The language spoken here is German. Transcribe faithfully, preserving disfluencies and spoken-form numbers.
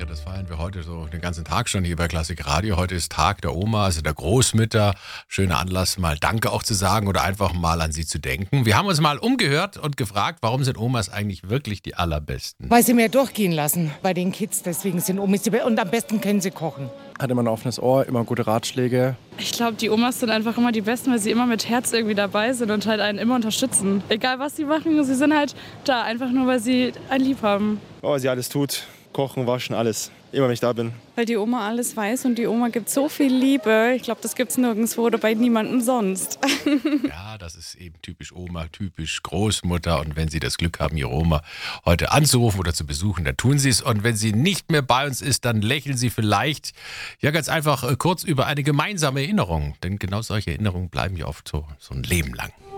Ja, das feiern wir heute so den ganzen Tag schon hier bei Klassik Radio. Heute ist Tag der Oma, also der Großmütter. Schöner Anlass, mal Danke auch zu sagen oder einfach mal an sie zu denken. Wir haben uns mal umgehört und gefragt, warum sind Omas eigentlich wirklich die allerbesten? Weil sie mehr durchgehen lassen bei den Kids, deswegen sind Omas die Be- und am besten können sie kochen. Hat immer ein offenes Ohr, immer gute Ratschläge. Ich glaube, die Omas sind einfach immer die Besten, weil sie immer mit Herz irgendwie dabei sind und halt einen immer unterstützen. Egal was sie machen, sie sind halt da, einfach nur, weil sie einen lieb haben. Oh, sie alles tut. Kochen, waschen, alles. Immer wenn ich da bin. Weil die Oma alles weiß und die Oma gibt so viel Liebe. Ich glaube, das gibt es nirgendwo oder bei niemandem sonst. Ja, das ist eben typisch Oma, typisch Großmutter. Und wenn Sie das Glück haben, Ihre Oma heute anzurufen oder zu besuchen, dann tun Sie es. Und wenn sie nicht mehr bei uns ist, dann lächeln Sie vielleicht, ja ganz einfach äh, kurz über eine gemeinsame Erinnerung. Denn genau solche Erinnerungen bleiben ja oft so, so ein Leben lang.